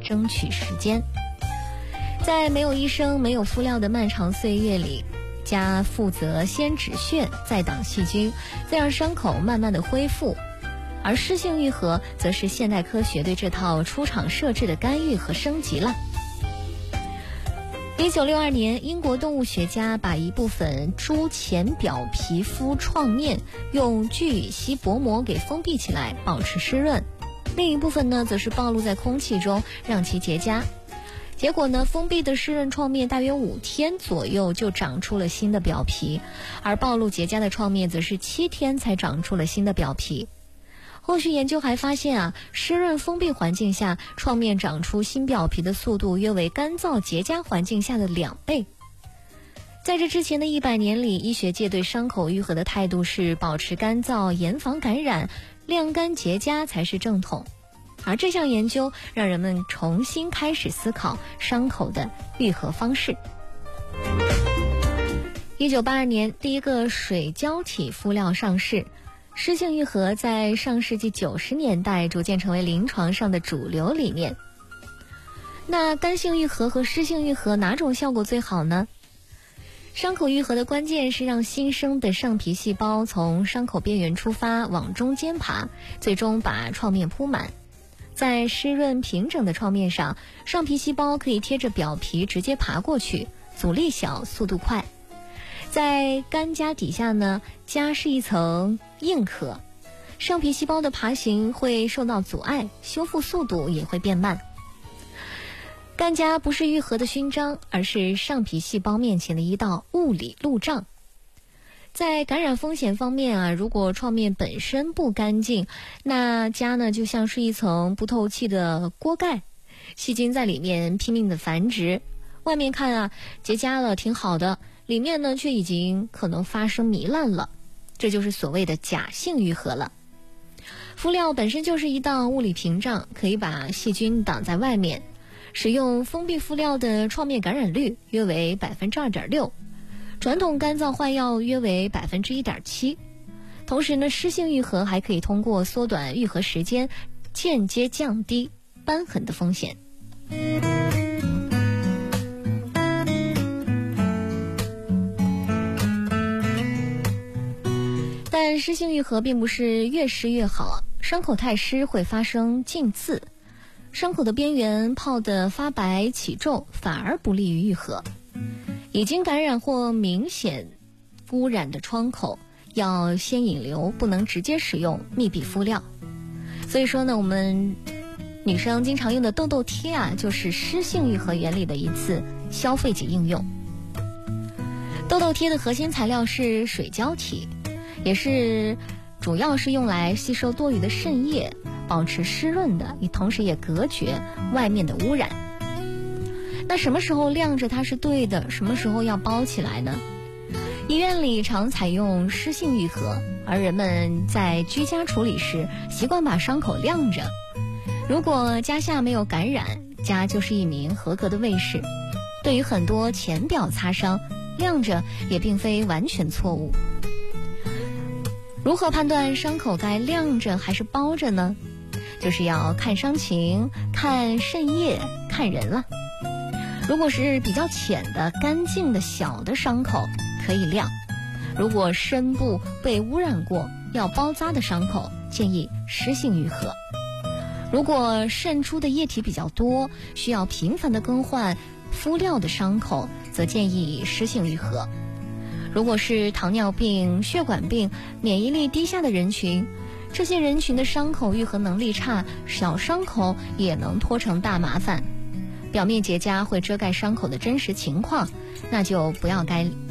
争取时间。在没有医生、没有敷料的漫长岁月里，家负责先止血，再挡细菌，再让伤口慢慢的恢复。而湿性愈合则是现代科学对这套出厂设置的干预和升级了。1962年，英国动物学家把一部分猪前表皮肤创面用聚乙烯薄膜给封闭起来，保持湿润，另一部分呢则是暴露在空气中，让其结痂。结果呢，封闭的湿润创面大约5天左右就长出了新的表皮，而暴露结痂的创面则是7天才长出了新的表皮。后续研究还发现湿润封闭环境下，创面长出新表皮的速度约为干燥结痂环境下的2倍。在这之前的100年里，医学界对伤口愈合的态度是保持干燥、严防感染，晾干结痂才是正统。而这项研究让人们重新开始思考伤口的愈合方式。1982年，第一个水胶体敷料上市。湿性愈合在上世纪90年代逐渐成为临床上的主流理念。那干性愈合和湿性愈合哪种效果最好呢？伤口愈合的关键是让新生的上皮细胞从伤口边缘出发，往中间爬，最终把创面铺满。在湿润平整的创面上，上皮细胞可以贴着表皮直接爬过去，阻力小，速度快。在干痂底下呢，痂是一层硬壳，上皮细胞的爬行会受到阻碍，修复速度也会变慢。干痂不是愈合的勋章，而是上皮细胞面前的一道物理路障。在感染风险方面如果创面本身不干净，那痂呢就像是一层不透气的锅盖，细菌在里面拼命的繁殖。外面看结痂了挺好的，里面呢却已经可能发生糜烂了，这就是所谓的假性愈合了。敷料本身就是一道物理屏障，可以把细菌挡在外面。使用封闭敷料的创面感染率约为 2.6%， 传统干燥换药约为 1.7%。 同时呢，湿性愈合还可以通过缩短愈合时间，间接降低瘢痕的风险。但湿性愈合并不是越湿越好，伤口太湿会发生浸刺，伤口的边缘泡得发白起皱，反而不利于愈合。已经感染或明显污染的创口要先引流，不能直接使用密闭敷料。所以说呢，我们女生经常用的痘痘贴就是湿性愈合原理的一次消费级应用。痘痘贴的核心材料是水胶体，也是主要是用来吸收多余的渗液，保持湿润的，同时也隔绝外面的污染。那什么时候晾着它是对的，什么时候要包起来呢？医院里常采用湿性愈合，而人们在居家处理时习惯把伤口晾着。如果痂下没有感染，痂就是一名合格的卫士。对于很多浅表擦伤，晾着也并非完全错误。如何判断伤口该晾着还是包着呢？就是要看伤情、看渗液、看人了。如果是比较浅的、干净的小的伤口，可以晾；如果深部被污染过、要包扎的伤口，建议湿性愈合。如果渗出的液体比较多，需要频繁的更换敷料的伤口，则建议湿性愈合。如果是糖尿病、血管病、免疫力低下的人群，这些人群的伤口愈合能力差，小伤口也能拖成大麻烦。表面结痂会遮盖伤口的真实情况，那就不要